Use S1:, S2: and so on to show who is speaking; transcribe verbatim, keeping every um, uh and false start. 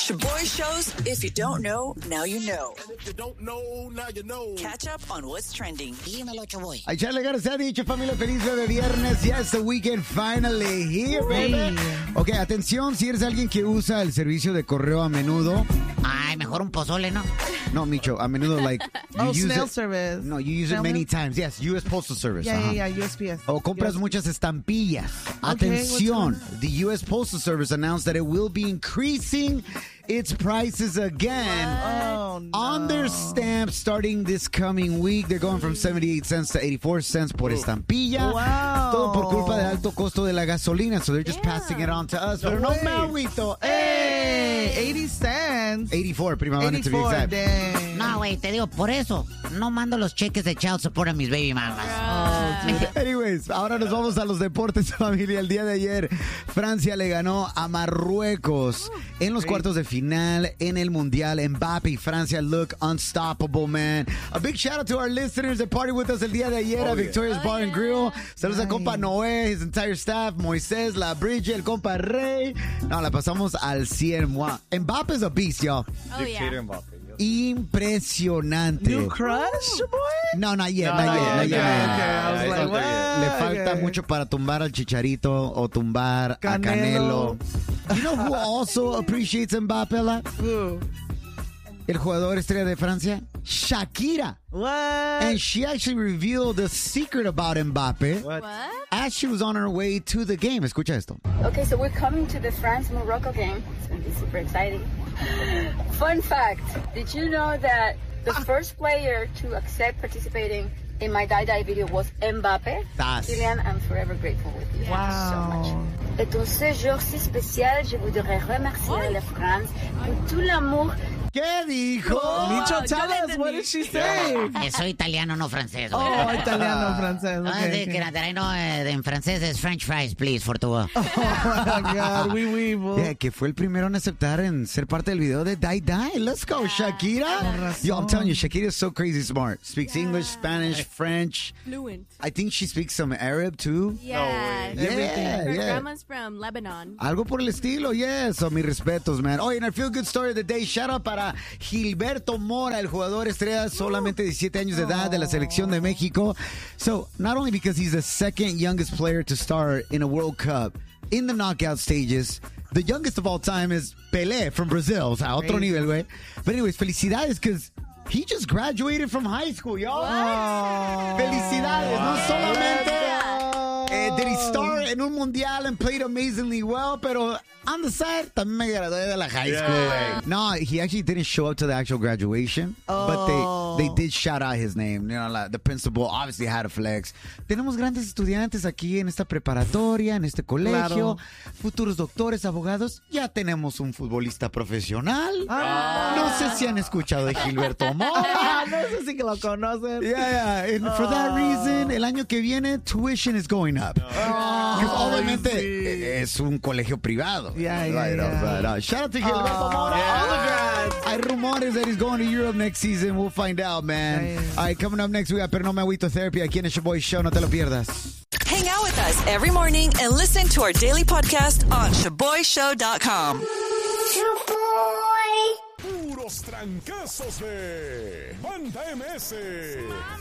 S1: Shaboy shows, if you don't know, now you know.
S2: And if you don't know, now you know.
S1: Catch up on what's trending.
S3: Dímelo, Shaboy.
S4: A echarle ganas, se ha dicho, familia, feliz de viernes. Yes, the weekend finally here, baby. Ok, atención, si eres alguien que usa el servicio de correo a menudo.
S3: Ay, mejor un pozole, ¿no?
S4: No, Micho, a menudo, like, you
S5: Oh,
S4: use
S5: snail
S4: it.
S5: service.
S4: No, you use
S5: Snail
S4: it many
S5: mail?
S4: times. Yes, U S Postal Service.
S5: Yeah,
S4: ajá.
S5: yeah, yeah, U S P S.
S4: O compras
S5: U S
S4: muchas estampillas.
S5: Okay,
S4: Atención,
S5: what's
S4: the U S Postal Service announced that it will be increasing its prices again
S5: Oh, no.
S4: on their stamps starting this coming week. They're going from seventy-eight cents to eighty-four cents por estampilla.
S5: Wow.
S4: Todo por culpa del alto costo de la gasolina. So they're just passing it on to us. Pero no
S5: way.
S4: me agüito.
S5: Hey, eighty cents.
S4: eighty-four, primavera, to be
S5: eighty-four,
S4: exact.
S5: dang.
S3: No, güey, te digo, por eso no mando los cheques de child support a mis baby mamas.
S4: Anyways, ahora nos vamos a los deportes, familia. El día de ayer, Francia le ganó a Marruecos en los cuartos de final en el Mundial. Mbappé y Francia look unstoppable, man. A big shout out to our listeners that party with us el día de ayer
S2: Oh,
S4: at Victoria's
S2: yeah.
S4: Bar and Grill. Saludos a
S5: Nice.
S4: compa Noé, his entire staff, Moisés, La Bridget, el compa Rey. No, la pasamos al cien. Wow. Mbappé is a beast, y'all.
S6: Oh, yeah.
S4: Impresionante.
S5: New crush, boy?
S4: No, not yet,
S2: No,
S4: not
S2: not
S4: yet,
S2: yet,
S4: not
S5: Okay,
S4: yet.
S5: okay. I was
S2: it's
S5: like,
S2: not
S5: what?
S2: there
S4: Le falta
S5: Okay.
S4: mucho para tumbar al Chicharito o tumbar a
S5: Canelo.
S4: Canelo. You know who also appreciates Mbappé? La?
S5: Ooh.
S4: El jugador estrella de Francia, Shakira.
S5: What?
S4: And she actually revealed a secret about Mbappé
S6: What?
S4: as she was on her way to the game. Escucha esto.
S7: Okay, so we're coming to the France-Morocco game. It's going to be super exciting. Fun fact, did you know that the first player to accept participating in my Die Die video was Mbappé?
S4: Tas.
S7: Kylian, I'm forever grateful with you so
S5: Wow.
S7: much. Et en ce jour si spécial, je voudrais remercier la France pour tout l'amour.
S4: ¿Qué dijo?
S5: Micho, tell
S6: yo
S5: us, what did she say?
S3: Eh, Soy italiano, no francés. güey.
S5: Oh, italiano, francés.
S3: Ah,
S5: Okay,
S3: de,
S5: okay.
S3: que that I know, eh, en francés es French fries, please, for two.
S5: Oh, my God. Oui, oui, boo.
S4: Yeah, que fue el primero en aceptar en ser parte del video de Die Die. Let's go, Shakira.
S5: razón.
S4: Yo, I'm telling you, Shakira is so crazy smart. Speaks English, Spanish, French.
S6: Fluent.
S4: I think she speaks some Arab too.
S6: Yeah.
S4: Yeah,
S6: Her
S4: yeah.
S6: grandma's from Lebanon.
S4: Algo por el estilo, yes. So, mis respetos, man. Oye, en el Feel Good Story of the Day, shout out para Gilberto Mora, el jugador estrella, solamente diecisiete años de edad de la selección de México. So, not only because he's the second youngest player to start in a World Cup in the knockout stages, the youngest of all time is Pelé from Brazil. O sea, otro
S5: Crazy.
S4: nivel, güey. But anyways, felicidades, because he just graduated from high school, y'all.
S5: Oh.
S4: Felicidades, no solamente... Eh, did he
S5: Oh.
S4: start en un mundial and played amazingly well? Pero on the side, también me gradué de la high school.
S2: Yeah.
S4: güey. No, he actually didn't show up to the actual graduation,
S5: Oh.
S4: but they they did shout out his name. You know, like, the principal obviously had a flex. Tenemos grandes estudiantes aquí en esta preparatoria, en este colegio,
S5: Claro.
S4: futuros doctores, abogados. Ya tenemos un futbolista profesional.
S5: Ah.
S4: No sé si han escuchado de Gilberto Mora.
S5: Ah, no sé si que lo conocen.
S4: Yeah, yeah. And for that reason, el año que viene, tuition is going up. Because obviamente
S5: sí.
S4: es un colegio privado.
S5: Yeah, yeah,
S4: Right,
S5: yeah.
S4: right, right. Shout out to Gilberto Mora.
S5: Yeah.
S4: All the grads. Hay rumores that he's going to Europe next season. We'll find out, man.
S5: Yeah, yeah.
S4: All right, coming up next, we got Pero No Me Agüito Therapy aquí en el Shaboy Show. No te lo pierdas.
S1: Hang out with us every morning and listen to our daily podcast on shaboy show dot com.
S2: Puros trancazos de Banda M S.